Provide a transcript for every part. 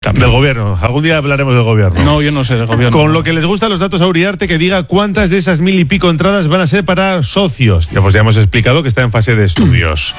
cambio. Del gobierno. Algún día hablaremos del gobierno. No, yo no sé del gobierno. Con lo que les gustan los datos a Uriarte, que diga cuántas de esas 1.000 y pico entradas van a ser para socios. Ya hemos explicado que está en fase de estudios.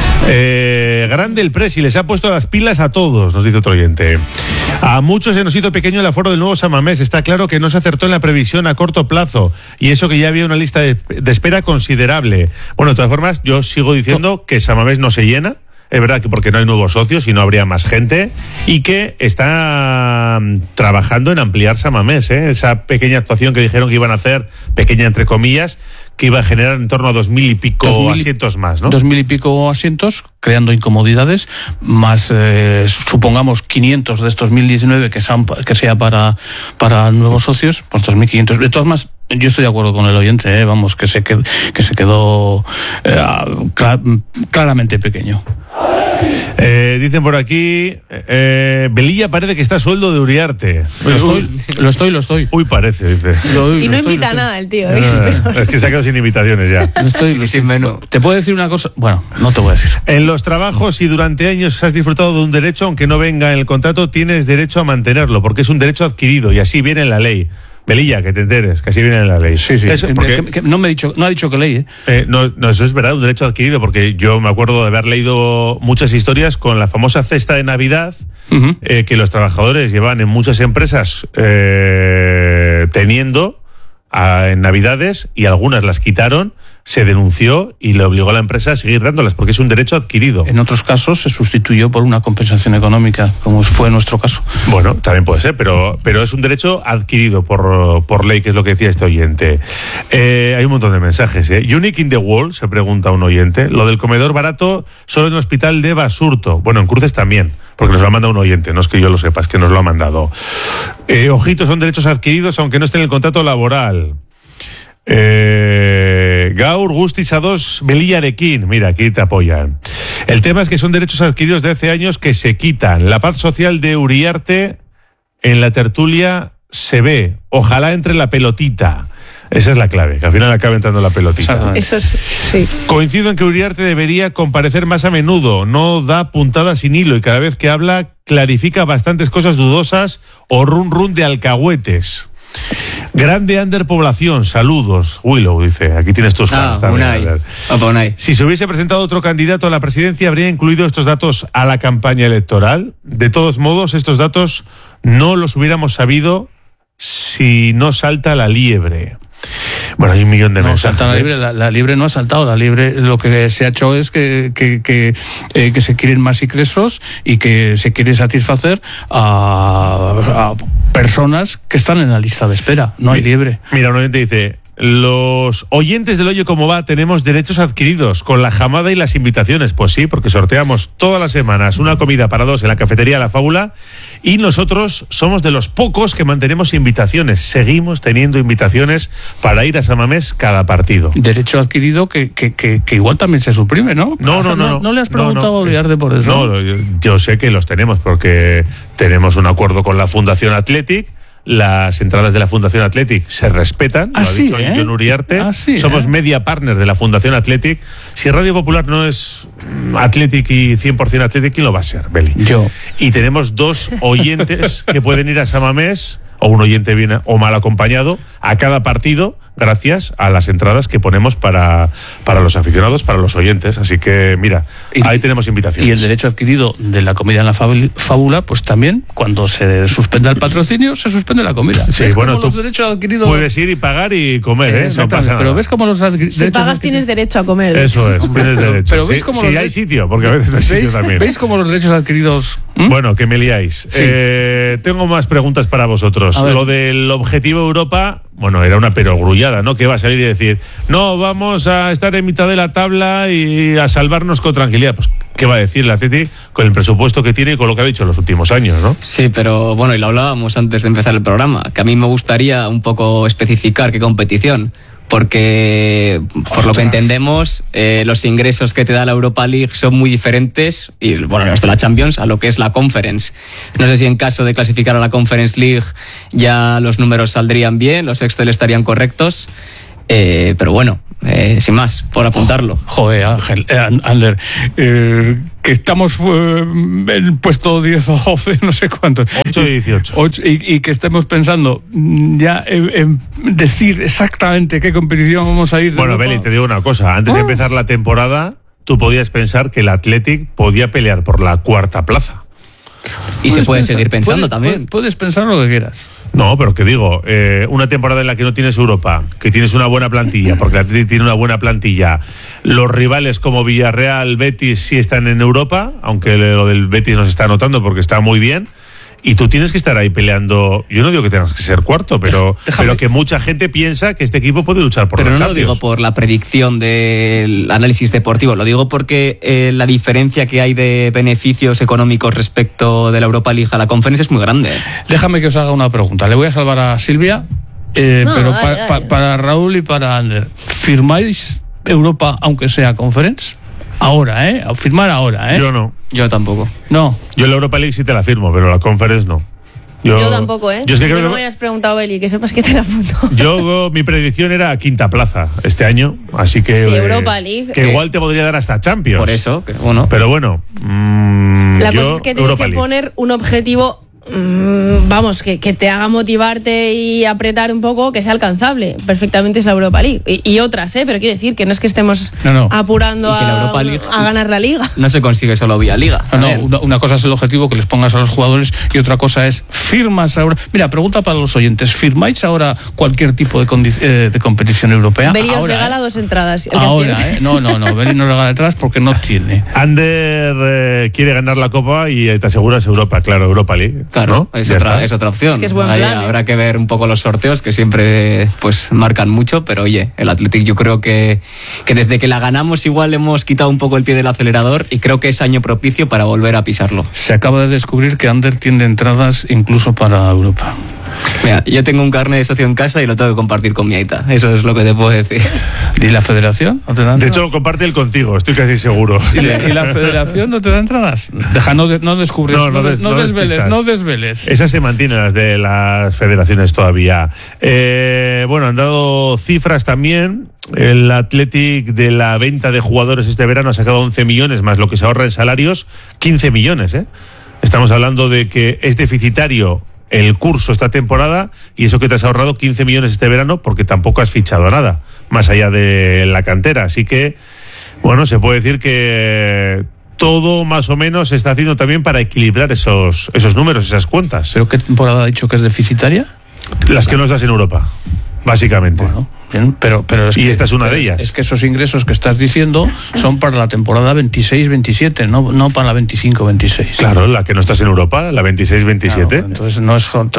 Grande el Presi, les ha puesto las pilas a todos, nos dice otro oyente. A muchos se nos hizo pequeño el aforo del nuevo San Mamés. Está claro que no se acertó en la previsión a corto plazo. Y eso que ya había una lista de espera considerable. Bueno, de todas formas, yo sigo diciendo que San Mamés no se llena. Es verdad que porque no hay nuevos socios y no habría más gente. Y que está trabajando en ampliar San Mamés, ¿eh? Esa pequeña actuación que dijeron que iban a hacer, pequeña entre comillas, que iba a generar en torno a 2.000 y pico asientos más, ¿no? 2.000 y pico asientos, creando incomodidades, más supongamos 500 de estos 1.019 que sea para nuevos socios, pues 2.500. De todas maneras, yo estoy de acuerdo con el oyente, vamos, que se quedó claramente pequeño. Dicen por aquí, Velilla parece que está a sueldo de Uriarte. Lo estoy. Uy, parece, dice. Y no invita a nada el tío. Es que se ha quedado sin invitaciones ya. Estoy sin menú. ¿Te puedo decir una cosa? Bueno, no te voy a decir. En los trabajos, si durante años has disfrutado de un derecho, aunque no venga en el contrato, tienes derecho a mantenerlo, porque es un derecho adquirido y así viene en la ley. Velilla, que te enteres, que así viene en la ley. Sí. Eso, porque, no ha dicho que ley, ¿eh? No, eso es verdad, un derecho adquirido, porque yo me acuerdo de haber leído muchas historias con la famosa cesta de Navidad, que los trabajadores llevan en muchas empresas teniendo en Navidades, y algunas las quitaron, se denunció y le obligó a la empresa a seguir dándolas, porque es un derecho adquirido. En otros casos se sustituyó por una compensación económica, como fue nuestro caso. Bueno, también puede ser, pero es un derecho adquirido por ley, que es lo que decía este oyente. Hay un montón de mensajes, ¿eh? Unique in the world, se pregunta un oyente. Lo del comedor barato solo en el hospital de Basurto. Bueno, en Cruces también, porque nos lo ha mandado un oyente, no es que yo lo sepa, es que nos lo ha mandado. Ojito, son derechos adquiridos aunque no estén en el contrato laboral. Gaur, Gustis A2, Velilla Arequín. Mira, aquí te apoyan. El tema es que son derechos adquiridos de hace años que se quitan. La paz social de Uriarte en la tertulia se ve. Ojalá entre la pelotita. Esa es la clave, que al final acaba entrando la pelotita. Eso es, sí. Coincido en que Uriarte debería comparecer más a menudo. No da puntadas sin hilo y cada vez que habla clarifica bastantes cosas dudosas o run de alcahuetes. Grande underpoblación, saludos. Willow dice, aquí tienes tus fans también. Unai. Si se hubiese presentado otro candidato a la presidencia, ¿habría incluido estos datos a la campaña electoral? De todos modos, estos datos no los hubiéramos sabido si no salta la liebre. Bueno, hay un millón de mensajes. Salta la liebre no ha saltado. La liebre, lo que se ha hecho es que se quieren más ingresos y que se quiere satisfacer a personas que están en la lista de espera. No hay liebre. Mira, un oyente dice: los oyentes del Oye Cómo Va tenemos derechos adquiridos con la jamada y las invitaciones. Pues sí, porque sorteamos todas las semanas una comida para dos en la cafetería La Fábula, y nosotros somos de los pocos que mantenemos invitaciones. Seguimos teniendo invitaciones para ir a San Mamés cada partido. Derecho adquirido que igual también se suprime, ¿no? ¿No le has preguntado a Uriarte por eso? No, yo sé que los tenemos porque tenemos un acuerdo con la Fundación Athletic. Las entradas de la Fundación Athletic se respetan, lo ha dicho John Uriarte. Somos media partner de la Fundación Athletic. Si Radio Popular no es Athletic y 100% Athletic, ¿quién lo va a ser, Beli? Yo. Y tenemos dos oyentes que pueden ir a San Mamés, o un oyente bien o mal acompañado, a cada partido, gracias a las entradas que ponemos para los aficionados, para los oyentes. Así que, mira, ahí tenemos invitaciones. Y el derecho adquirido de la comida en la fábula, pues también, cuando se suspenda el patrocinio, se suspende la comida. Sí, bueno, tú los derechos adquiridos... puedes ir y pagar y comer, ¿eh? No pasa nada. Pero ves cómo los si pagas tienes derecho a comer. Eso es, tienes derecho. Pero ¿veis cómo hay sitio, porque a veces no hay sitio también. ¿Veis cómo los derechos adquiridos... Bueno, que me liáis. Sí. Tengo más preguntas para vosotros. Lo del objetivo Europa, bueno, era una perogrullada, ¿no? Que va a salir y decir, no, vamos a estar en mitad de la tabla y a salvarnos con tranquilidad. Pues, ¿qué va a decir el Atleti con el presupuesto que tiene y con lo que ha dicho en los últimos años, ¿no? Sí, pero bueno, y lo hablábamos antes de empezar el programa, que a mí me gustaría un poco especificar qué competición. Porque, por lo que entendemos, los ingresos que te da la Europa League son muy diferentes, y bueno, los de la Champions, a lo que es la Conference. No sé si en caso de clasificar a la Conference League ya los números saldrían bien, los Excel estarían correctos. Pero bueno, sin más, por apuntarlo. Joder, Ángel, Ander, que estamos en el puesto 10 o 12, no sé cuántos. 8 y 18. Y que estemos pensando ya en decir exactamente qué competición vamos a ir. Bueno, Beli, te digo una cosa. Antes de empezar la temporada, tú podías pensar que el Athletic podía pelear por la 4ª plaza. Y se puede seguir pensando también. Puedes pensar lo que quieras. No, pero que digo, una temporada en la que no tienes Europa, que tienes una buena plantilla, porque el Athletic tiene una buena plantilla. Los rivales como Villarreal, Betis sí están en Europa, aunque lo del Betis no se está notando porque está muy bien. Y tú tienes que estar ahí peleando. Yo no digo que tengas que ser cuarto, pero que mucha gente piensa que este equipo puede luchar por la Champions. Pero no lo digo por la predicción del análisis deportivo, lo digo porque la diferencia que hay de beneficios económicos respecto de la Europa League a la Conference es muy grande. Déjame que os haga una pregunta. Le voy a salvar a Silvia, pero para Raúl y para Ander. ¿Firmáis Europa aunque sea Conference? Ahora, firmar ahora, Yo no. Yo tampoco. No. Yo la Europa League sí te la firmo, pero la Conference no. Yo tampoco, Yo es que creo no me hayas preguntado, Beli, que sepas que te la apunto. Mi predicción era 5ª plaza este año, así que... Sí, Europa League. Que igual te podría dar hasta Champions. Por eso, bueno. Pero bueno... la cosa es que tienes que poner un objetivo... vamos, que te haga motivarte y apretar un poco, que sea alcanzable. Perfectamente es la Europa League. Y otras, pero quiero decir que no es que estemos apurando a ganar la Liga. No se consigue solo vía Liga. Una cosa es el objetivo que les pongas a los jugadores y otra cosa es, ¿firmas ahora? Mira, pregunta para los oyentes, ¿firmáis ahora cualquier tipo de competición europea? Beli os regala 2 entradas. Ahora, No, Beli no regala detrás porque no tiene. Ander quiere ganar la Copa y te aseguras Europa, claro, Europa League. Claro, ¿no? es otra opción. Es que es buen Ahí plan, habrá que ver un poco los sorteos, que siempre pues marcan mucho, pero oye, el Athletic yo creo que desde que la ganamos igual hemos quitado un poco el pie del acelerador y creo que es año propicio para volver a pisarlo. Se acaba de descubrir que Ander tiene entradas incluso para Europa. Mira, yo tengo un carnet de socio en casa y lo tengo que compartir con mi aita. Eso es lo que te puedo decir. ¿Y la federación no te da entradas? De hecho, lo comparte él contigo, estoy casi seguro. ¿Y la federación no te da entradas? No descubres, no desveles. Esas se mantienen, las de las federaciones todavía. Bueno, han dado cifras también. El Athletic de la venta de jugadores este verano ha sacado 11 millones más lo que se ahorra en salarios, 15 millones. Estamos hablando de que es deficitario el curso esta temporada y eso que te has ahorrado 15 millones este verano porque tampoco has fichado nada más allá de la cantera. Así que, bueno, se puede decir que todo más o menos se está haciendo también para equilibrar esos números, esas cuentas. ¿Pero qué temporada ha dicho que es deficitaria? Las que nos das en Europa, básicamente. Bueno, bien, pero es y que, esta es una de ellas. Es que esos ingresos que estás diciendo son para la temporada 26-27, no para la 25-26. Claro, la que no estás en Europa, la 26-27. Claro, entonces no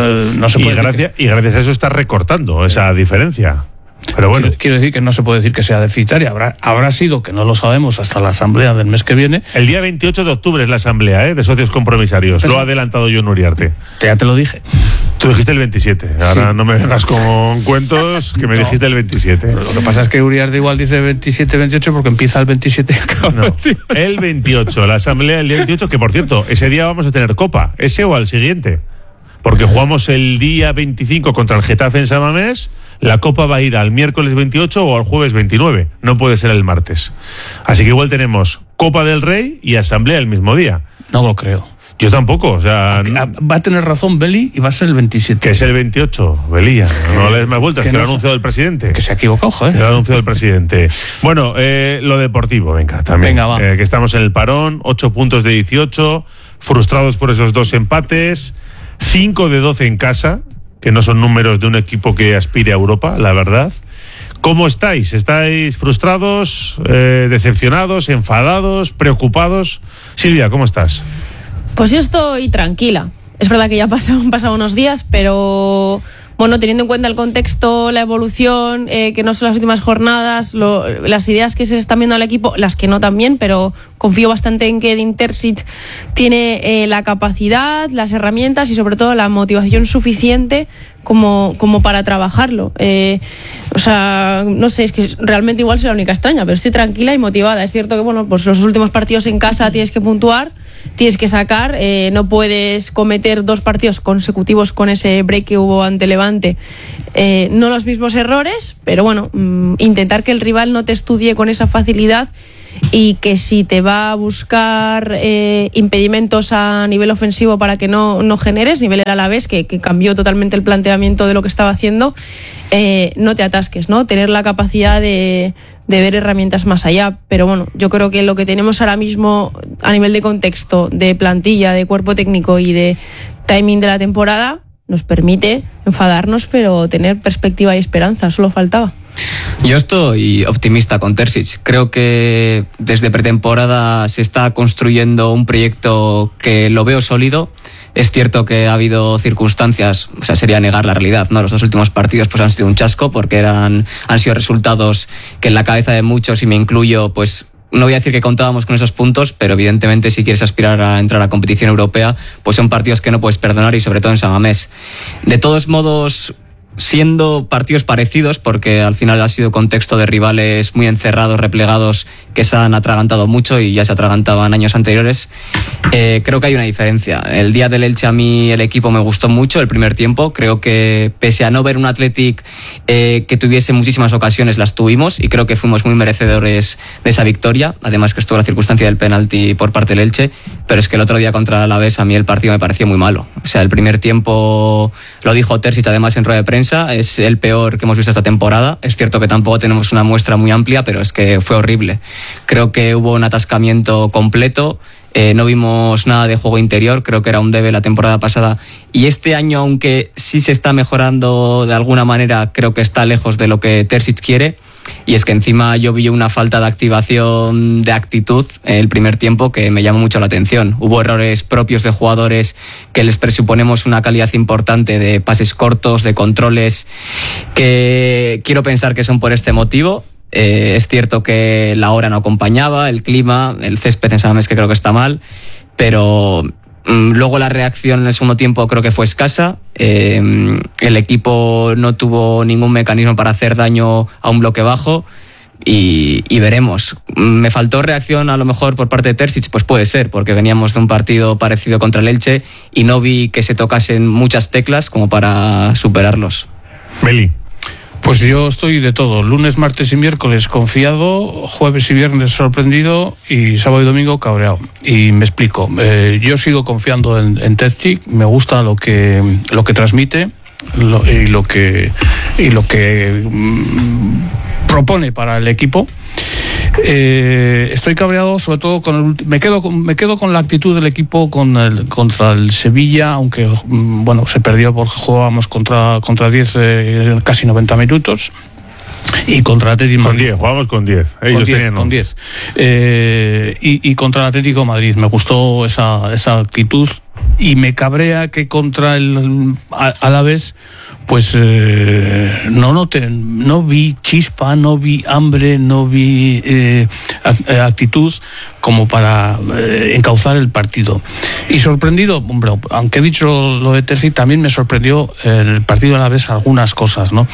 se puede y gracias a eso estás recortando esa diferencia. Pero bueno. Quiero decir que no se puede decir que sea deficitaria. Habrá sido, que no lo sabemos, hasta la asamblea del mes que viene. El día 28 de octubre es la asamblea de socios compromisarios. Lo ha adelantado John Uriarte. Ya te lo dije. Tú dijiste el 27. Ahora no me vengas con cuentos que me dijiste el 27. Lo que pasa es que Uriarte igual dice 27-28 porque empieza el 27 y acaba el 28. El 28, la asamblea del día 28, que por cierto, ese día vamos a tener copa. ¿Ese o al siguiente? Porque jugamos el día 25 contra el Getafe en San Mamés. La Copa va a ir al miércoles 28 o al jueves 29. No puede ser el martes. Así que igual tenemos Copa del Rey y Asamblea el mismo día. No lo creo. Yo tampoco, o sea... Va a tener razón Beli y va a ser el 27. Que es el 28, Belilla. No le des más vueltas, que lo ha anunciado el presidente. Que se ha equivocado, joder. Que lo ha anunciado el presidente. Bueno, lo deportivo, venga, también. Venga, va. Que estamos en el parón, 8 puntos de 18, frustrados por esos 2 empates, 5 de 12 en casa, que no son números de un equipo que aspire a Europa, la verdad. ¿Cómo estáis? ¿Estáis frustrados, decepcionados, enfadados, preocupados? Silvia, ¿cómo estás? Pues yo estoy tranquila. Es verdad que ya han pasado unos días, pero bueno, teniendo en cuenta el contexto, la evolución, que no son las últimas jornadas, las ideas que se están viendo al equipo, las que no también, pero confío bastante en que Edin Terzic tiene la capacidad, las herramientas y sobre todo la motivación suficiente como para trabajarlo. O sea, no sé, es que realmente igual soy la única extraña, pero estoy tranquila y motivada. Es cierto que, bueno, pues los últimos partidos en casa tienes que puntuar, tienes que sacar, no puedes cometer 2 partidos consecutivos con ese break que hubo ante Levante, no los mismos errores, pero bueno, intentar que el rival no te estudie con esa facilidad y que si te va a buscar impedimentos a nivel ofensivo para que no generes, nivel el Alavés, que cambió totalmente el planteamiento de lo que estaba haciendo, no te atasques, ¿no? Tener la capacidad de ver herramientas más allá. Pero bueno, yo creo que lo que tenemos ahora mismo a nivel de contexto, de plantilla, de cuerpo técnico y de timing de la temporada nos permite enfadarnos, pero tener perspectiva y esperanza, solo faltaba. Yo estoy optimista con Terzic. Creo que desde pretemporada se está construyendo un proyecto que lo veo sólido. Es cierto que ha habido circunstancias, o sea, sería negar la realidad, ¿no? Los 2 últimos partidos pues han sido un chasco porque han sido resultados que en la cabeza de muchos, y me incluyo, pues no voy a decir que contábamos con esos puntos, pero evidentemente si quieres aspirar a entrar a competición europea, pues son partidos que no puedes perdonar, y sobre todo en San Mamés. De todos modos, siendo partidos parecidos, porque al final ha sido contexto de rivales muy encerrados, replegados, que se han atragantado mucho y ya se atragantaban años anteriores, creo que hay una diferencia. El día del Elche a mí el equipo me gustó mucho el primer tiempo. Creo que pese a no ver un Athletic que tuviese muchísimas ocasiones, las tuvimos, y creo que fuimos muy merecedores de esa victoria. Además que estuvo la circunstancia del penalti por parte del Elche, pero es que el otro día contra el Alavés a mí el partido me pareció muy malo. O sea, el primer tiempo, lo dijo Terzic además en rueda de prensa, es el peor que hemos visto esta temporada. Es cierto que tampoco tenemos una muestra muy amplia, pero es que fue horrible. Creo que hubo un atascamiento completo, no vimos nada de juego interior. Creo que era un debe la temporada pasada, y este año, aunque sí se está mejorando de alguna manera, creo que está lejos de lo que Terzic quiere. Y es que encima yo vi una falta de activación, de actitud en el primer tiempo que me llamó mucho la atención. Hubo errores propios de jugadores que les presuponemos una calidad importante de pases cortos, de controles, que quiero pensar que son por este motivo. Es cierto que la hora no acompañaba, el clima, el césped en San Mamés, que creo que está mal, pero luego la reacción en el segundo tiempo creo que fue escasa. El equipo no tuvo ningún mecanismo para hacer daño a un bloque bajo, y veremos. ¿Me faltó reacción a lo mejor por parte de Terzic? Pues puede ser, porque veníamos de un partido parecido contra el Elche y no vi que se tocasen muchas teclas como para superarlos. Meli. Pues yo estoy de todo: lunes, martes y miércoles confiado, jueves y viernes sorprendido, y sábado y domingo cabreado. Y me explico. Yo sigo confiando en Terzic. Me gusta lo que transmite y lo que propone para el equipo. Estoy cabreado sobre todo me quedo con la actitud del equipo contra el Sevilla, aunque bueno, se perdió porque jugábamos contra 10 casi 90 minutos. Y contra el Atlético Madrid. Jugamos con 10. Ellos tenían 11. Con 10. Y contra el Atlético de Madrid me gustó esa actitud, y me cabrea que contra el Alavés pues no vi chispa, no vi hambre, no vi actitud como para encauzar el partido. Y sorprendido, hombre, aunque he dicho lo de Terzic, también me sorprendió el partido a la vez algunas cosas, ¿no?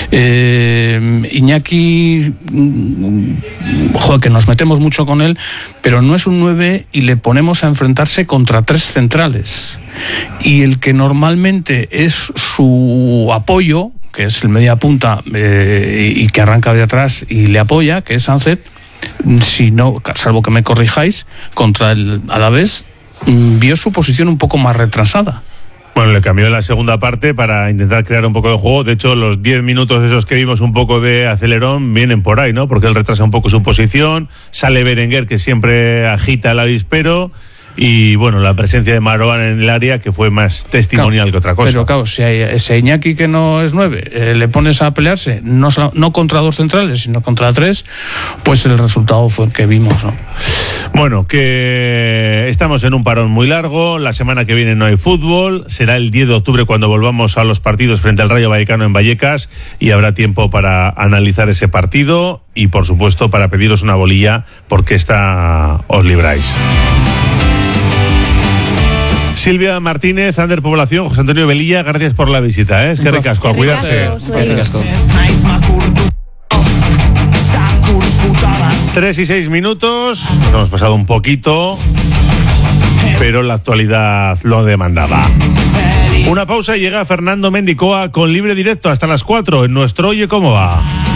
Iñaki, que nos metemos mucho con él, pero no es un 9 y le ponemos a enfrentarse contra 3 centrales. Y el que normalmente es su apoyo, que es el media punta y que arranca de atrás y le apoya, que es Sánchez, si no, salvo que me corrijáis, contra el Alavés vio su posición un poco más retrasada. Bueno, le cambió en la segunda parte para intentar crear un poco de juego. De hecho, los 10 minutos esos que vimos un poco de acelerón vienen por ahí, ¿no? Porque él retrasa un poco su posición, sale Berenguer, que siempre agita el avispero, y bueno, la presencia de Marouane en el área, que fue más testimonial que otra cosa. Pero claro, si a Iñaki, que no es 9, le pones a pelearse, no contra 2 centrales, sino contra 3, pues el resultado fue el que vimos, ¿no? Bueno, que estamos en un parón muy largo, la semana que viene no hay fútbol, será el 10 de octubre cuando volvamos a los partidos frente al Rayo Vallecano en Vallecas, y habrá tiempo para analizar ese partido y por supuesto para pediros una bolilla, porque esta os libráis. Silvia Martínez, Ander Población, José Antonio Velilla, gracias por la visita, ¿eh? Es que ricasco, a cuidarse. 3 y 6 minutos, nos hemos pasado un poquito, pero la actualidad lo demandaba. Una pausa y llega Fernando Mendicoa con Libre Directo hasta las 4 en nuestro Oye Cómo Va.